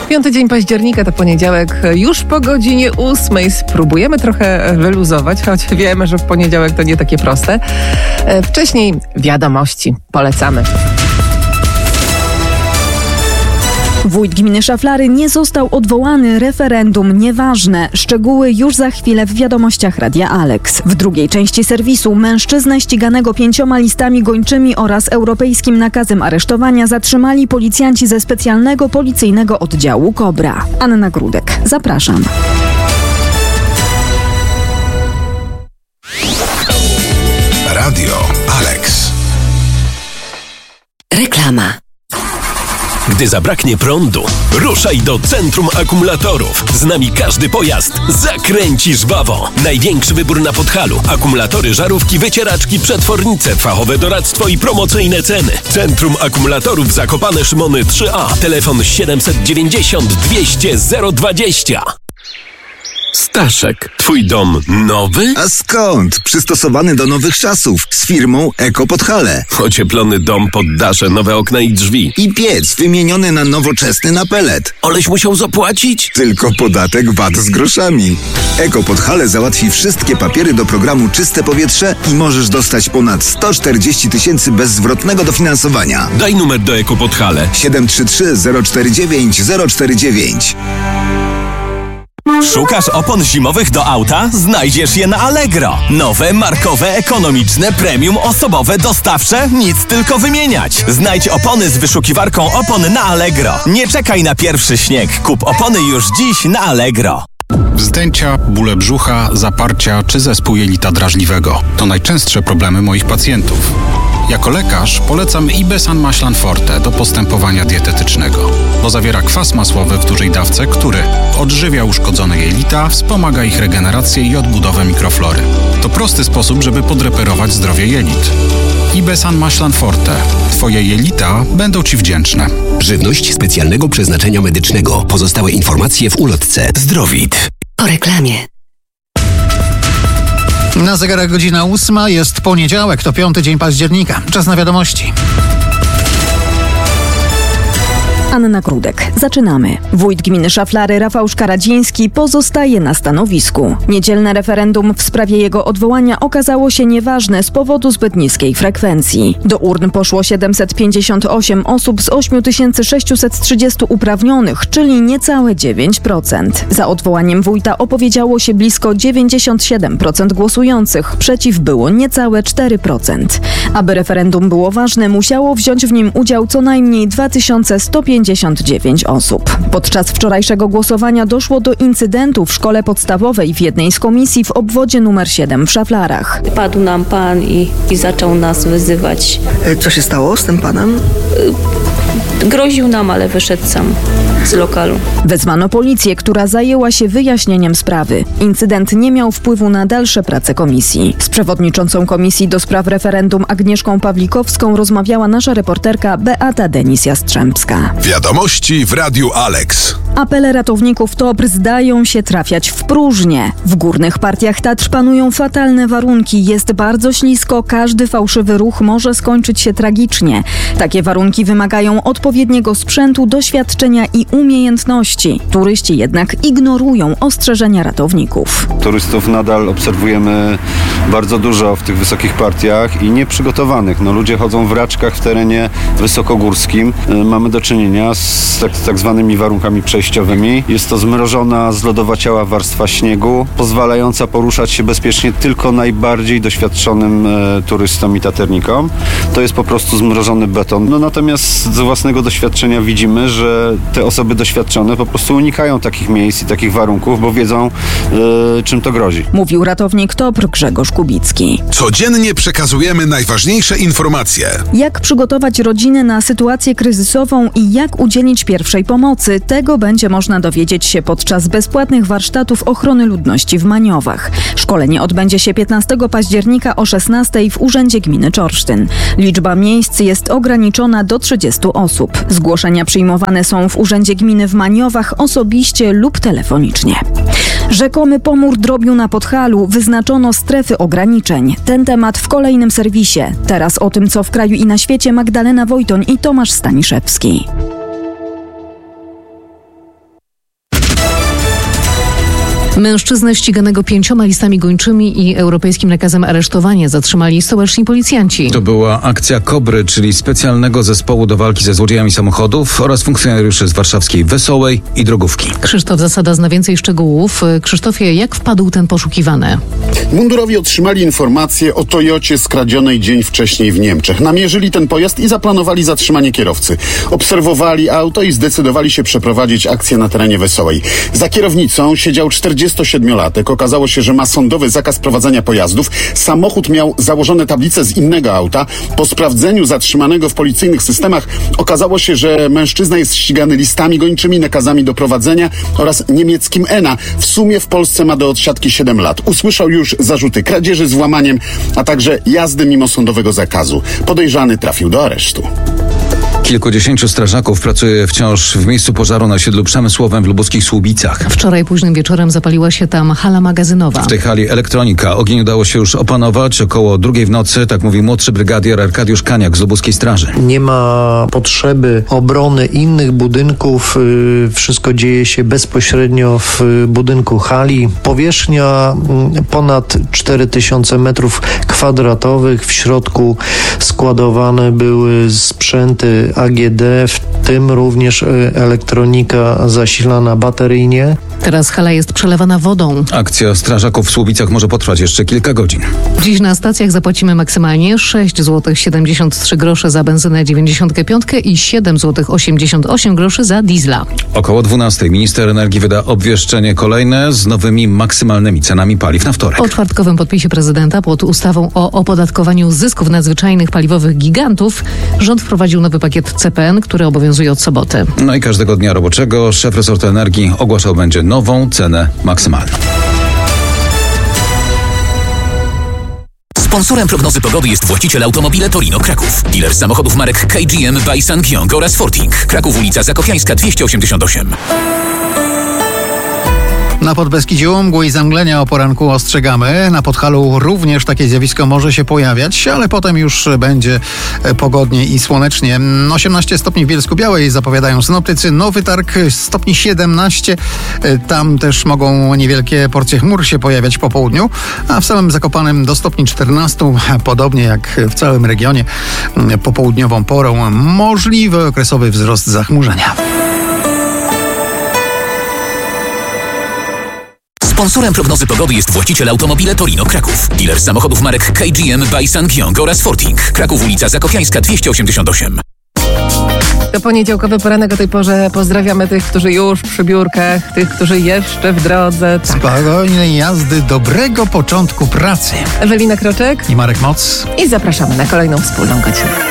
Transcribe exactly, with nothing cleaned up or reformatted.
Piąty dzień października to poniedziałek, już po godzinie ósmej spróbujemy trochę wyluzować, choć wiemy, że w poniedziałek to nie takie proste. Wcześniej wiadomości. Polecamy. Wójt gminy Szaflary nie został odwołany, referendum nieważne. Szczegóły już za chwilę w wiadomościach Radia Alex. W drugiej części serwisu mężczyznę ściganego pięcioma listami gończymi oraz europejskim nakazem aresztowania zatrzymali policjanci ze specjalnego policyjnego oddziału Kobra. Anna Grudek, zapraszam. Radio Alex. Reklama. Gdy zabraknie prądu, ruszaj do Centrum Akumulatorów. Z nami każdy pojazd zakręci żwawo. Największy wybór na Podhalu. Akumulatory, żarówki, wycieraczki, przetwornice, fachowe doradztwo i promocyjne ceny. Centrum Akumulatorów Zakopane Szymony trzy A. Telefon siedemset dziewięćdziesiąt dwieście zero dwadzieścia. Staszek, twój dom nowy? A skąd? Przystosowany do nowych czasów z firmą Eko Podhale. Ocieplony dom, poddasze, nowe okna i drzwi. I piec wymieniony na nowoczesny na pelet. Oleś musiał zapłacić? Tylko podatek V A T z groszami. Eko Podhale załatwi wszystkie papiery do programu Czyste Powietrze i możesz dostać ponad sto czterdzieści tysięcy bezzwrotnego dofinansowania. Daj numer do Eko Podhale. siedem trzy trzy zero cztery dziewięć zero cztery dziewięć. Szukasz opon zimowych do auta? Znajdziesz je na Allegro. Nowe, markowe, ekonomiczne, premium, osobowe, dostawcze? Nic tylko wymieniać. Znajdź opony z wyszukiwarką opon na Allegro. Nie czekaj na pierwszy śnieg. Kup opony już dziś na Allegro. Wzdęcia, bóle brzucha, zaparcia czy zespół jelita drażliwego to najczęstsze problemy moich pacjentów. Jako lekarz polecam Ibesan Maślan Forte do postępowania dietetycznego, bo zawiera kwas masłowy w dużej dawce, który odżywia uszkodzone jelita, wspomaga ich regenerację i odbudowę mikroflory. To prosty sposób, żeby podreperować zdrowie jelit. Ibesan Maślan Forte. Twoje jelita będą Ci wdzięczne. Żywność specjalnego przeznaczenia medycznego. Pozostałe informacje w ulotce. Zdrowit. Po reklamie. Na zegarach godzina ósma, jest poniedziałek, to piąty dzień października. Czas na wiadomości. Anna Grudek. Zaczynamy. Wójt gminy Szaflary Rafał Szkaradziński pozostaje na stanowisku. Niedzielne referendum w sprawie jego odwołania okazało się nieważne z powodu zbyt niskiej frekwencji. Do urn poszło siedemset pięćdziesiąt osiem osób z osiem tysięcy sześćset trzydzieści uprawnionych, czyli niecałe dziewięć procent. Za odwołaniem wójta opowiedziało się blisko dziewięćdziesiąt siedem procent głosujących. Przeciw było niecałe cztery procent. Aby referendum było ważne, musiało wziąć w nim udział co najmniej dwa tysiące sto pięćdziesiąt dziewięć osób. Podczas wczorajszego głosowania doszło do incydentu w szkole podstawowej w jednej z komisji w obwodzie numer siedem w Szaflarach. Padł nam pan i, i zaczął nas wyzywać. Co się stało z tym panem? Groził nam, ale wyszedł sam z lokalu. Wezwano policję, która zajęła się wyjaśnieniem sprawy. Incydent nie miał wpływu na dalsze prace komisji. Z przewodniczącą Komisji do Spraw Referendum Agnieszką Pawlikowską rozmawiała nasza reporterka Beata Denis-Jastrzębska. Wiadomości w Radiu Alex. Apele ratowników Topr zdają się trafiać w próżnię. W górnych partiach Tatr panują fatalne warunki. Jest bardzo ślisko, każdy fałszywy ruch może skończyć się tragicznie. Takie warunki wymagają odpowiedniego sprzętu, doświadczenia i umiejętności. Turyści jednak ignorują ostrzeżenia ratowników. Turystów nadal obserwujemy bardzo dużo w tych wysokich partiach i nieprzygotowanych. No, ludzie chodzą w raczkach w terenie wysokogórskim. Mamy do czynienia z tak, tak zwanymi warunkami przejściowymi. Jest to zmrożona, zlodowaciała warstwa śniegu, pozwalająca poruszać się bezpiecznie tylko najbardziej doświadczonym e, turystom i taternikom. To jest po prostu zmrożony beton. No, natomiast z własnego doświadczenia widzimy, że te osoby doświadczone po prostu unikają takich miejsc i takich warunków, bo wiedzą, e, czym to grozi. Mówił ratownik Topr Grzegorz Kubicki. Codziennie przekazujemy najważniejsze informacje. Jak przygotować rodzinę na sytuację kryzysową i jak udzielić pierwszej pomocy? Tego będzie można dowiedzieć się podczas bezpłatnych warsztatów ochrony ludności w Maniowach. Szkolenie odbędzie się piętnastego października o szesnastej w Urzędzie Gminy Czorsztyn. Liczba miejsc jest ograniczona do trzydziestu osób. Zgłoszenia przyjmowane są w Urzędzie Gminy w Maniowach osobiście lub telefonicznie. Rzekomy pomór drobiu na Podhalu, wyznaczono strefy ograniczeń. Ten temat w kolejnym serwisie. Teraz o tym, co w kraju i na świecie, Magdalena Wojtoń i Tomasz Staniszewski. Mężczyznę ściganego pięcioma listami gończymi i europejskim nakazem aresztowania zatrzymali stołeczni policjanci. To była akcja Kobry, czyli specjalnego zespołu do walki ze złodziejami samochodów oraz funkcjonariuszy z warszawskiej Wesołej i Drogówki. Krzysztof Zasada zna więcej szczegółów. Krzysztofie, jak wpadł ten poszukiwany? Mundurowi otrzymali informację o Toyocie skradzionej dzień wcześniej w Niemczech. Namierzyli ten pojazd i zaplanowali zatrzymanie kierowcy. Obserwowali auto i zdecydowali się przeprowadzić akcję na terenie Wesołej. Za kierownicą siedział czterdziestosiedmiolatek. Okazało się, że ma sądowy zakaz prowadzenia pojazdów. Samochód miał założone tablice z innego auta. Po sprawdzeniu zatrzymanego w policyjnych systemach okazało się, że mężczyzna jest ścigany listami gończymi, nakazami do prowadzenia oraz niemieckim E N A. W sumie w Polsce ma do odsiadki siedem lat. Usłyszał już zarzuty kradzieży z włamaniem, a także jazdy mimo sądowego zakazu. Podejrzany trafił do aresztu. Kilkudziesięciu strażaków pracuje wciąż w miejscu pożaru na osiedlu przemysłowym w lubuskich Słubicach. Wczoraj późnym wieczorem zapaliła się tam hala magazynowa. W tej hali elektronika. Ogień udało się już opanować około drugiej w nocy, tak mówi młodszy brygadier Arkadiusz Kaniak z lubuskiej straży. Nie ma potrzeby obrony innych budynków. Wszystko dzieje się bezpośrednio w budynku hali. Powierzchnia ponad cztery tysiące metrów kwadratowych. W środku składowane były sprzęty A G D, w tym również elektronika zasilana bateryjnie. Teraz hala jest przelewana wodą. Akcja strażaków w Słubicach może potrwać jeszcze kilka godzin. Dziś na stacjach zapłacimy maksymalnie sześć złotych siedemdziesiąt trzy grosze za benzynę dziewięćdziesiąt pięć i siedem złotych osiemdziesiąt osiem groszy za diesla. Około dwunastej minister energii wyda obwieszczenie kolejne z nowymi maksymalnymi cenami paliw na wtorek. Po czwartkowym podpisie prezydenta pod ustawą o opodatkowaniu zysków nadzwyczajnych paliwowych gigantów rząd wprowadził nowy pakiet C P N, który obowiązuje od soboty. No i każdego dnia roboczego szef resortu energii ogłaszał będzie nową cenę maksymalną. Sponsorem prognozy pogody jest właściciel Automobile Torino Kraków. Dealer samochodów marek K G M, by Sangyong oraz Forting. Kraków, ulica Zakopiańska dwieście osiemdziesiąt osiem. Na Podbeskidziu mgły i zamglenia o poranku ostrzegamy. Na Podhalu również takie zjawisko może się pojawiać, ale potem już będzie pogodnie i słonecznie. osiemnaście stopni w Bielsku-Białej zapowiadają synoptycy. Nowy Targ stopni siedemnaście. Tam też mogą niewielkie porcje chmur się pojawiać po południu, a w samym Zakopanem do stopni czternastu. Podobnie jak w całym regionie popołudniową porą możliwy okresowy wzrost zachmurzenia. Sponsorem prognozy pogody jest właściciel Automobile Torino Kraków. Dealer samochodów marek K G M, by Sangyong oraz Forting. Kraków, ulica Zakopiańska dwieście osiemdziesiąt osiem. To poniedziałkowy poranek o tej porze. Pozdrawiamy tych, którzy już przy biurkach, tych, którzy jeszcze w drodze. Tak. Spokojnej jazdy, dobrego początku pracy. Ewelina Kroczek i Marek Moc. I zapraszamy na kolejną wspólną godzinę.